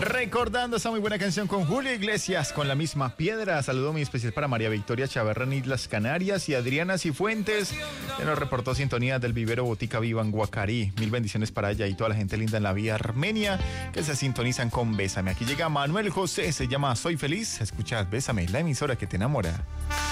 Recordando esa muy buena canción con Julio Iglesias, con La Misma Piedra. Saludo muy especial para María Victoria Chaverra en Islas Canarias y Adriana Cifuentes, que nos reportó sintonía del vivero Botica Viva en Guacarí. Mil bendiciones para ella y toda la gente linda en la vía Armenia que se sintonizan con Bésame. Aquí llega Manuel José, se llama Soy Feliz. Escuchad Bésame, la emisora que te enamora.